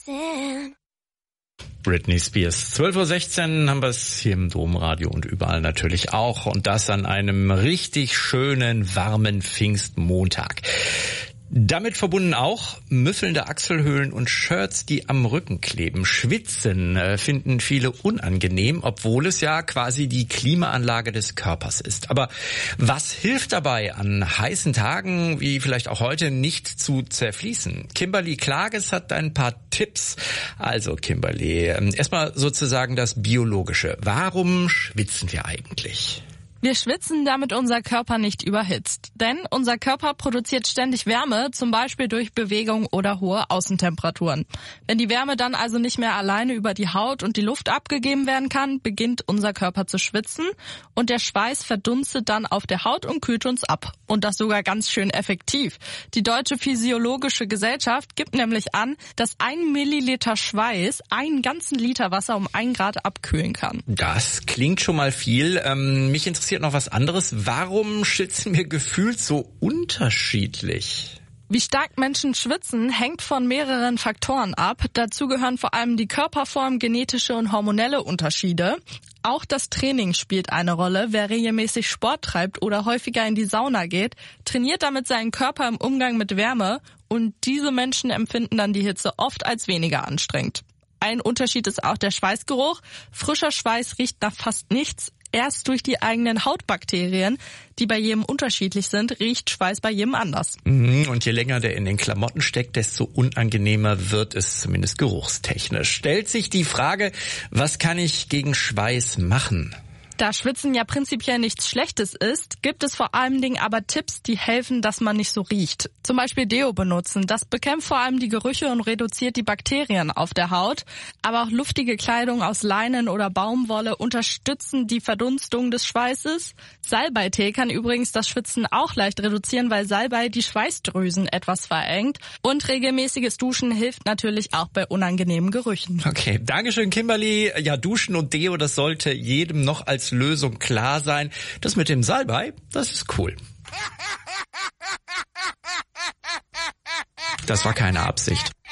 Britney Spears. 12:16 Uhr haben wir es hier im Domradio und überall natürlich auch. Und das an einem richtig schönen, warmen Pfingstmontag. Damit verbunden auch müffelnde Achselhöhlen und Shirts, die am Rücken kleben. Schwitzen finden viele unangenehm, obwohl es ja quasi die Klimaanlage des Körpers ist. Aber was hilft dabei, an heißen Tagen, wie vielleicht auch heute, nicht zu zerfließen? Kimberly Klages hat ein paar Tipps. Also Kimberly, erstmal sozusagen das Biologische. Warum schwitzen wir eigentlich? Wir schwitzen, damit unser Körper nicht überhitzt. Denn unser Körper produziert ständig Wärme, zum Beispiel durch Bewegung oder hohe Außentemperaturen. Wenn die Wärme dann also nicht mehr alleine über die Haut und die Luft abgegeben werden kann, beginnt unser Körper zu schwitzen und der Schweiß verdunstet dann auf der Haut und kühlt uns ab. Und das sogar ganz schön effektiv. Die Deutsche Physiologische Gesellschaft gibt nämlich an, dass 1 Milliliter Schweiß einen ganzen Liter Wasser um 1 Grad abkühlen kann. Das klingt schon mal viel. Mich interessiert noch was anderes. Warum schwitzen wir gefühlt so unterschiedlich? Wie stark Menschen schwitzen, hängt von mehreren Faktoren ab. Dazu gehören vor allem die Körperform, genetische und hormonelle Unterschiede. Auch das Training spielt eine Rolle. Wer regelmäßig Sport treibt oder häufiger in die Sauna geht, trainiert damit seinen Körper im Umgang mit Wärme und diese Menschen empfinden dann die Hitze oft als weniger anstrengend. Ein Unterschied ist auch der Schweißgeruch. Frischer Schweiß riecht nach fast nichts. Erst durch die eigenen Hautbakterien, die bei jedem unterschiedlich sind, riecht Schweiß bei jedem anders. Und je länger der in den Klamotten steckt, desto unangenehmer wird es, zumindest geruchstechnisch. Stellt sich die Frage, was kann ich gegen Schweiß machen? Da Schwitzen ja prinzipiell nichts Schlechtes ist, gibt es vor allen Dingen aber Tipps, die helfen, dass man nicht so riecht. Zum Beispiel Deo benutzen. Das bekämpft vor allem die Gerüche und reduziert die Bakterien auf der Haut. Aber auch luftige Kleidung aus Leinen oder Baumwolle unterstützen die Verdunstung des Schweißes. Salbeitee kann übrigens das Schwitzen auch leicht reduzieren, weil Salbei die Schweißdrüsen etwas verengt. Und regelmäßiges Duschen hilft natürlich auch bei unangenehmen Gerüchen. Okay, Dankeschön Kimberly. Ja, Duschen und Deo, das sollte jedem noch als Lösung klar sein. Das mit dem Salbei, das ist cool. Das war keine Absicht.